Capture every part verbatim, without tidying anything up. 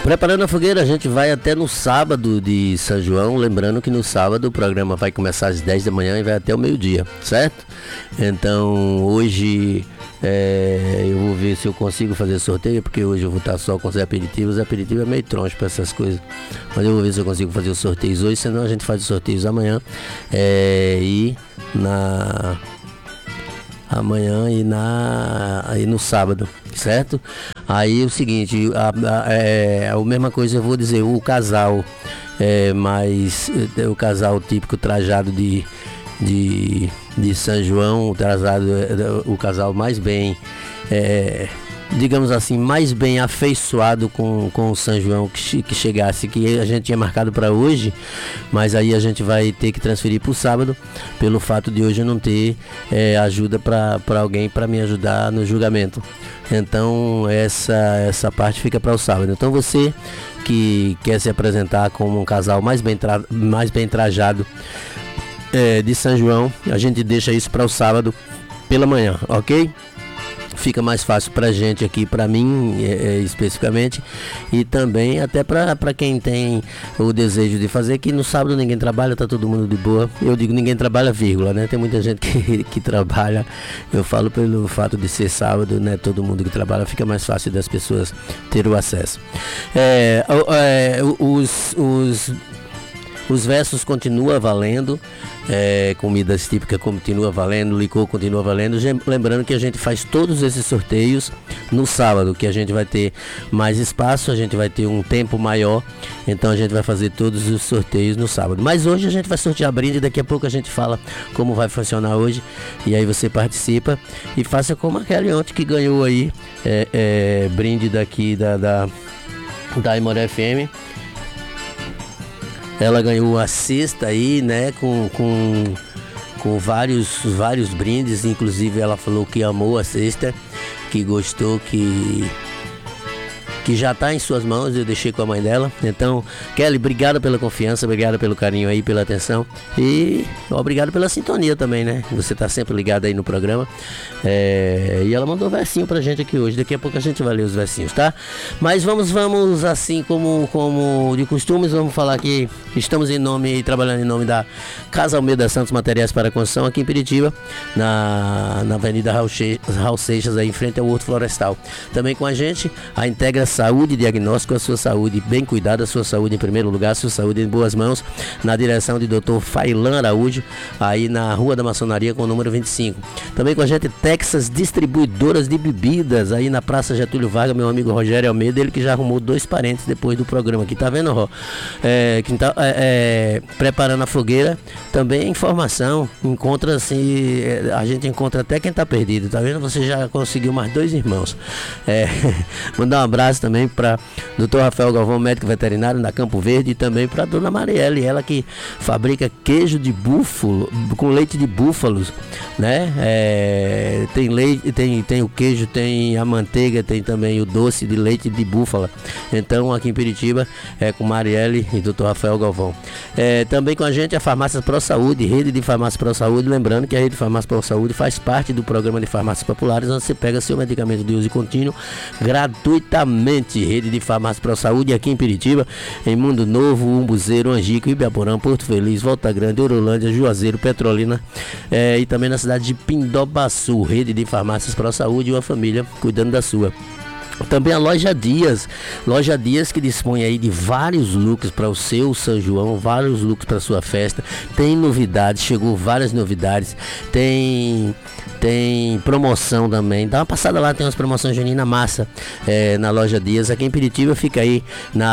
Preparando a fogueira, a gente vai até no sábado de São João, lembrando que no sábado o programa vai começar às dez da manhã e vai até o meio-dia, certo? Então hoje é, eu vou ver se eu consigo fazer sorteio, porque hoje eu vou estar só com os aperitivos. Os aperitivos é meio troncho para essas coisas, mas eu vou ver se eu consigo fazer os sorteios hoje, senão a gente faz os sorteios amanhã é, e na... amanhã e, na, e no sábado, certo? Aí é o seguinte, a, a, é a mesma coisa eu vou dizer, o casal, é, mais, é, o casal típico trajado de, de, de São João, o, trajado, o casal mais bem, é, digamos assim, mais bem afeiçoado com, com o São João que, que chegasse, que a gente tinha marcado para hoje, mas aí a gente vai ter que transferir para o sábado, pelo fato de hoje eu não ter é, ajuda para alguém para me ajudar no julgamento. Então essa, essa parte fica para o sábado. Então você que quer se apresentar como um casal mais bem, tra mais bem trajado é, de São João, a gente deixa isso para o sábado pela manhã, ok? Fica mais fácil pra gente aqui, pra mim é, é, especificamente, e também até pra, pra quem tem o desejo de fazer, que no sábado ninguém trabalha, tá todo mundo de boa. Eu digo ninguém trabalha, vírgula, né? Tem muita gente que, que trabalha, eu falo pelo fato de ser sábado, né? Todo mundo que trabalha, fica mais fácil das pessoas ter o acesso. É, é, os, os, os versos continuam valendo. É, comidas típicas continua valendo, licor continua valendo. Lembrando que a gente faz todos esses sorteios no sábado, que a gente vai ter mais espaço, a gente vai ter um tempo maior, então a gente vai fazer todos os sorteios no sábado. Mas hoje a gente vai sortear brinde, daqui a pouco a gente fala como vai funcionar hoje, e aí você participa e faça como aquele ontem que ganhou aí é, é, brinde daqui da, da, da Imoré F M. Ela ganhou a cesta aí, né, com, com, com vários, vários brindes, inclusive ela falou que amou a cesta, que gostou, que, que já está em suas mãos, eu deixei com a mãe dela. Então, Kelly, obrigado pela confiança, obrigado pelo carinho aí, pela atenção e obrigado pela sintonia também, né? Você está sempre ligado aí no programa. É, e ela mandou um versinho pra gente aqui hoje, daqui a pouco a gente vai ler os versinhos, tá? Mas vamos, vamos assim como, como de costumes, vamos falar que estamos em nome, trabalhando em nome da Casa Almeida Santos Materiais para Construção, aqui em Piritiba, na, na Avenida Raul Seixas, aí em frente ao Horto Florestal. Também com a gente, a Integra Saúde e Diagnóstico, a sua saúde bem cuidada, a sua saúde em primeiro lugar, a sua saúde em boas mãos, na direção de doutor Failan Araújo, aí na Rua da Maçonaria com o número vinte e cinco. Também com a gente, Texas Distribuidoras de Bebidas, aí na Praça Getúlio Vargas, meu amigo Rogério Almeida, ele que já arrumou dois parentes depois do programa aqui, tá vendo, Ró? É, que tá, é, é, preparando a fogueira, também informação, encontra assim, a gente encontra até quem tá perdido, tá vendo? Você já conseguiu mais dois irmãos. É, mandar um abraço também para doutor Rafael Galvão, médico veterinário da Campo Verde, e também para dona Marielle, ela que fabrica queijo de búfalo, com leite de búfalos, né? É, tem leite, tem, tem o queijo, tem a manteiga, tem também o doce de leite de búfala. Então aqui em Piritiba é com Marielle e doutor Rafael Galvão. É, também com a gente a Farmácia Pro Saúde, rede de farmácia Pro Saúde, lembrando que a rede de farmácia Pro Saúde faz parte do programa de farmácias populares, onde você pega seu medicamento de uso contínuo gratuitamente. Rede de farmácia Pro Saúde aqui em Piritiba, em Mundo Novo, Umbuzeiro, Angico, Ibiaporã, Porto Feliz, Volta Grande, Orolândia, Juazeiro, Petrolina é, e também na cidade de Pindobaçu. Rede de farmácias Pro Saúde, uma família cuidando da sua. Também a Loja Dias, Loja Dias que dispõe aí de vários looks para o seu São João, vários looks para sua festa. Tem novidades, chegou várias novidades, tem tem promoção também. Dá uma passada lá, tem umas promoções juninas massa é, na Loja Dias, aqui em Piritiba, fica aí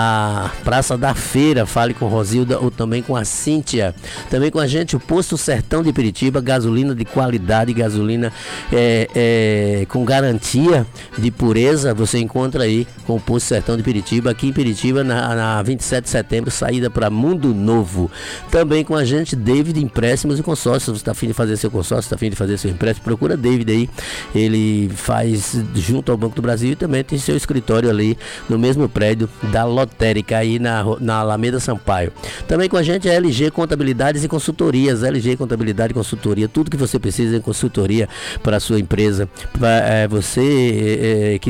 na Praça da Feira. Fale com Rosilda ou também com a Cíntia. Também com a gente o Posto Sertão de Piritiba, gasolina de qualidade, gasolina é, é, com garantia de pureza. Você encontra aí com o Posto Sertão de Piritiba, aqui em Piritiba, na, na vinte e sete de setembro, saída para Mundo Novo. Também com a gente David Empréstimos e Consórcios. Você está afim de fazer seu consórcio, está afim de fazer seu empréstimo, procura David aí. Ele faz junto ao Banco do Brasil e também tem seu escritório ali no mesmo prédio da Lotérica, aí na, na Alameda Sampaio. Também com a gente é L G Contabilidades e Consultorias. L G Contabilidade e Consultoria, tudo que você precisa em consultoria para a sua empresa. Pra, é, você é, que trabalha com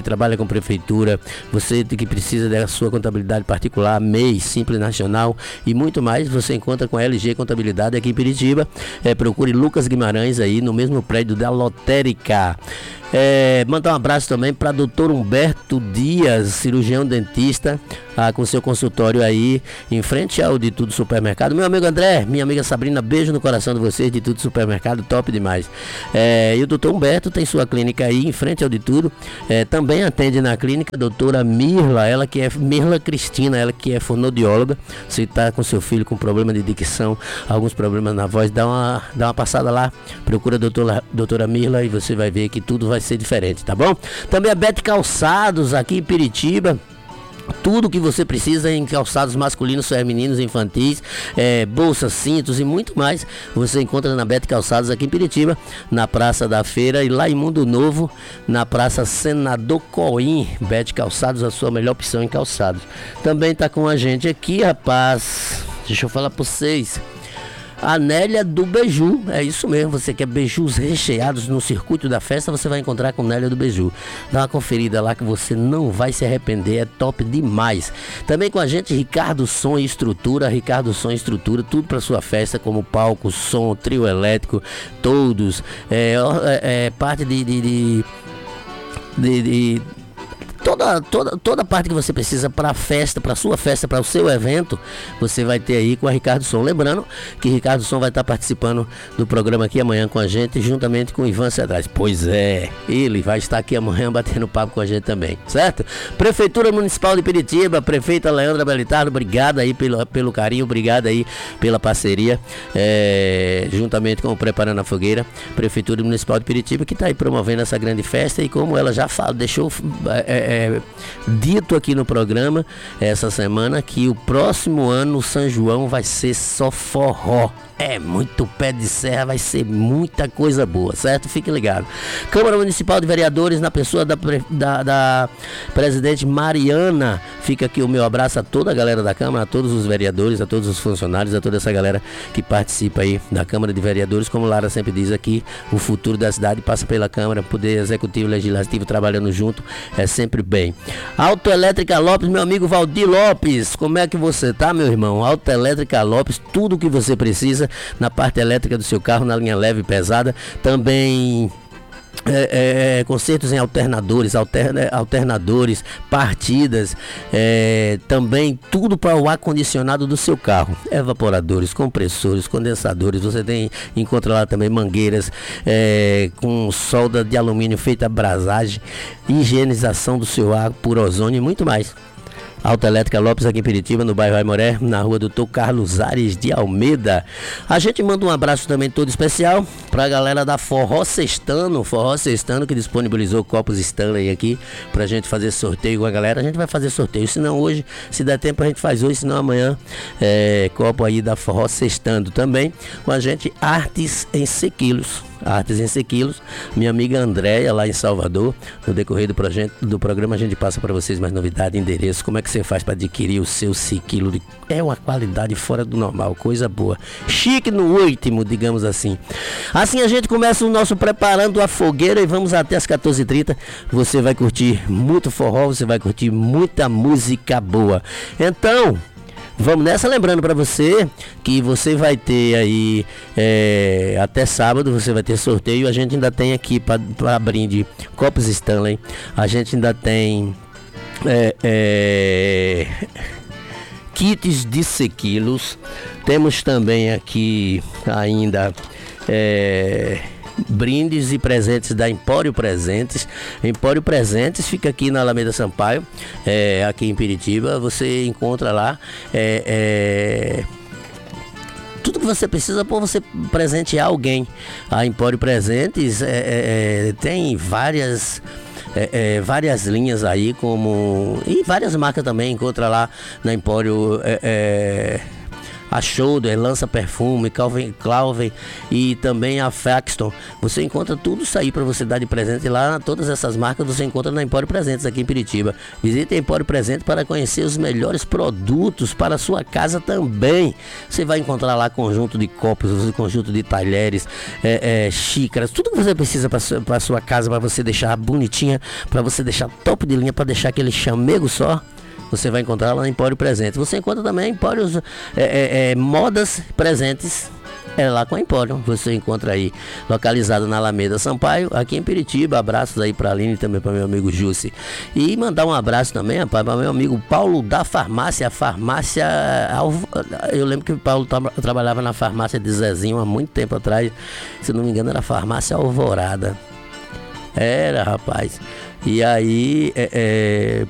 prefeitura, você que precisa da sua contabilidade particular, M E I, Simples Nacional e muito mais, você encontra com a L G Contabilidade aqui em Piritiba. É, procure Lucas Guimarães aí no mesmo prédio da Lotérica. É, mandar um abraço também para doutor Humberto Dias, cirurgião dentista, ah, com seu consultório aí em frente ao De Tudo Supermercado. Meu amigo André, minha amiga Sabrina, beijo no coração de vocês, De Tudo Supermercado, top demais. É, e o doutor Humberto tem sua clínica aí em frente ao De Tudo. É, também atende na clínica a doutora Mirla, ela que é Mirla Cristina, ela que é fonoaudióloga. Se está com seu filho com problema de dicção, alguns problemas na voz, dá uma, dá uma passada lá, procura a doutora, doutora Mirla e você vai ver que tudo vai ser diferente, tá bom? Também a Bete Calçados aqui em Piritiba. Tudo que você precisa em calçados masculinos, femininos, infantis, é, bolsas, cintos e muito mais, você encontra na Bete Calçados aqui em Piritiba, na Praça da Feira, e lá em Mundo Novo, na Praça Senador Coim. Bete Calçados, a sua melhor opção em calçados. Também tá com a gente aqui, rapaz, deixa eu falar pra vocês, a Nélia do Beiju, é isso mesmo, você quer beijus recheados no circuito da festa, você vai encontrar com Nélia do Beiju. Dá uma conferida lá que você não vai se arrepender, é top demais. Também com a gente Ricardo Som e Estrutura, Ricardo Som e Estrutura, tudo para sua festa, como palco, som, trio elétrico, todos, é, é, é parte de... de, de, de, de Toda, toda, toda parte que você precisa para a festa, para a sua festa, para o seu evento, você vai ter aí com a Ricardo Som. Lembrando que Ricardo Som vai estar participando do programa aqui amanhã com a gente, juntamente com o Ivan Cedrais. Pois é, ele vai estar aqui amanhã batendo papo com a gente também, certo? Prefeitura Municipal de Piritiba, prefeita Leandra Belitardo, obrigado aí pelo, pelo carinho, obrigado aí pela parceria, é, juntamente com o Preparando a Fogueira, Prefeitura Municipal de Piritiba, que está aí promovendo essa grande festa, e como ela já fala, deixou... É, É, dito aqui no programa essa semana que o próximo ano o São João vai ser só forró. É muito pé de serra, vai ser muita coisa boa, certo? Fique ligado. Câmara Municipal de Vereadores, na pessoa da, da, da presidente Mariana. Fica aqui o meu abraço a toda a galera da Câmara, a todos os vereadores, a todos os funcionários, a toda essa galera que participa aí da Câmara de Vereadores. Como Lara sempre diz aqui, o futuro da cidade passa pela Câmara, poder executivo e legislativo trabalhando junto é sempre bem. Autoelétrica Lopes, meu amigo Valdir Lopes, como é que você tá, meu irmão? Autoelétrica Lopes, tudo o que você precisa na parte elétrica do seu carro, na linha leve e pesada. Também É, é, consertos em alternadores, alterna, alternadores, partidas, é, também tudo para o ar-condicionado do seu carro, evaporadores, compressores, condensadores. Você tem, encontra lá também mangueiras é, com solda de alumínio feita a brasagem, higienização do seu ar por ozônio e muito mais. Autoelétrica Lopes aqui em Piritiba, no bairro Aimoré, na rua doutor Carlos Ares de Almeida. A gente manda um abraço também todo especial pra galera da Forró Sextano, Forró Sextano, que disponibilizou copos Stanley aqui pra gente fazer sorteio com a galera. A gente vai fazer sorteio, se não hoje, se der tempo a gente faz hoje, se não amanhã, é, copo aí da Forró Sextano. Também com a gente Artes em C quilos. Artes em C quilos, minha amiga Andréia lá em Salvador. No decorrer do, projeto, do programa a gente passa para vocês mais novidades, endereço, como é que você faz para adquirir o seu C quilo de... É uma qualidade fora do normal, coisa boa, chique no último, digamos assim. Assim a gente começa o nosso Preparando a Fogueira e vamos até as quatorze e trinta. Você vai curtir muito forró, você vai curtir muita música boa. Então vamos nessa, lembrando para você que você vai ter aí é, até sábado, você vai ter sorteio. A gente ainda tem aqui para brinde copos Stanley. A gente ainda tem é, é, kits de C quilos. Temos também aqui ainda é, brindes e presentes da Empório Presentes. Empório Presentes fica aqui na Alameda Sampaio, é, aqui em Piritiba. Você encontra lá é, é, tudo que você precisa para você presentear alguém. A Empório Presentes é, é, tem várias É, é, várias linhas aí, como e várias marcas também. Encontra lá na Empório é, é, a Shoulder, Lança Perfume, Calvin Klein e também a Faxton. Você encontra tudo isso aí para você dar de presente lá. Todas essas marcas você encontra na Empório Presentes aqui em Piritiba. Visite a Empório Presente para conhecer os melhores produtos para a sua casa também. Você vai encontrar lá conjunto de copos, conjunto de talheres, é, é, xícaras, tudo que você precisa para a sua casa, para você deixar bonitinha, para você deixar top de linha, para deixar aquele chamego só. Você vai encontrar lá no Empório Presentes. Você encontra também Empórios é, é, é, Modas Presentes. É lá com a Empório. Você encontra aí, localizado na Alameda Sampaio, aqui em Piritiba. Abraços aí pra Aline e também para meu amigo Jussi. E mandar um abraço também, rapaz, para meu amigo Paulo da farmácia. A farmácia. Eu lembro que o Paulo tra- trabalhava na farmácia de Zezinho há muito tempo atrás. Se não me engano, era a farmácia Alvorada. Era, rapaz. E aí, é, é,